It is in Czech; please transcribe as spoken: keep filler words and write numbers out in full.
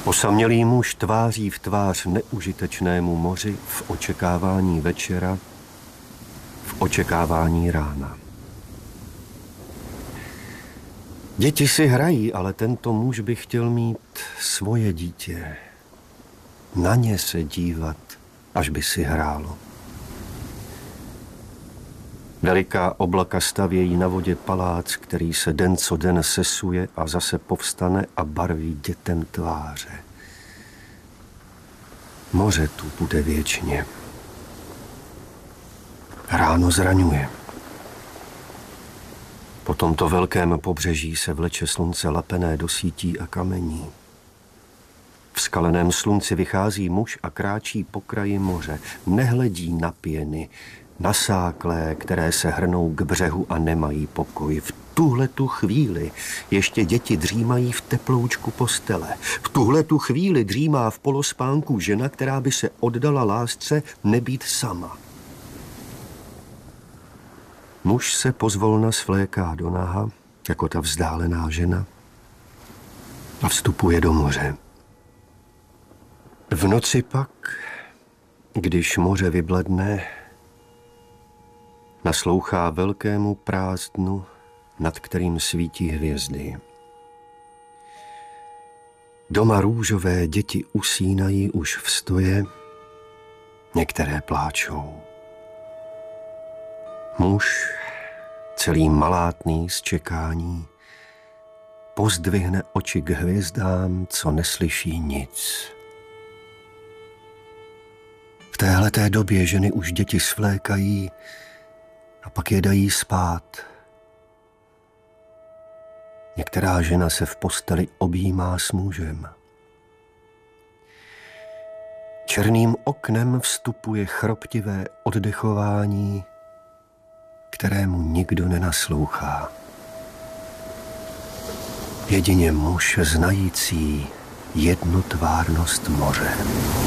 Osamělý muž tváří v tvář neužitečnému moři v očekávání večera, v očekávání rána. Děti si hrají, ale tento muž by chtěl mít svoje dítě. Na ně se dívat, až by si hrálo. Veliká oblaka stavějí na vodě palác, který se den co den sesuje a zase povstane a barví dětem tváře. Moře tu bude věčně. Ráno zraňuje. Po tomto velkém pobřeží se vleče slunce lapené do sítí a kamení. V skaleném slunci vychází muž a kráčí po kraji moře. Nehledí na pěny, nasáklé, které se hrnou k břehu a nemají pokoj. V tuhletu chvíli ještě děti dřímají v teploučku postele. V tuhletu chvíli dřímá v polospánku žena, která by se oddala lásce nebýt sama. Muž se pozvolna svléká do naha, jako ta vzdálená žena, a vstupuje do moře. V noci pak, když moře vybledne, naslouchá velkému prázdnu, nad kterým svítí hvězdy. Doma růžové děti usínají už v stoje, některé pláčou. Muž, celý malátný z čekání, pozdvihne oči k hvězdám, co neslyší nic. V téhleté době ženy už děti svlékají a pak je dají spát. Některá žena se v posteli objímá s mužem. Černým oknem vstupuje chroptivé oddechování, kterému nikdo nenaslouchá. Jedině muž znající jednotvárnost moře.